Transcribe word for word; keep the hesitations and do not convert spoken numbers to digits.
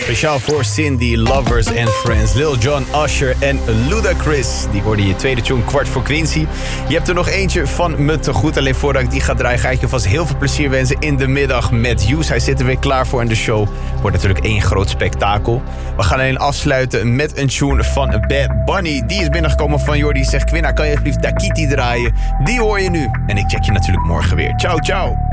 Speciaal voor Cindy, Lovers and Friends, Lil Jon, Usher en Ludacris. Die hoorde je tweede tune, Kwart voor Quincy. Je hebt er nog eentje van me te goed. Alleen voordat ik die ga draaien, ga ik je vast heel veel plezier wensen in de middag met Hughes. Hij zit er weer klaar voor in de show. Wordt natuurlijk één groot spektakel. We gaan alleen afsluiten met een tune van Bad Bunny. Die is binnengekomen van Jordi. Zegt, Quinna, kan je alsjeblieft Dakiti draaien? Die hoor je nu. En ik check je natuurlijk morgen weer. Ciao, ciao.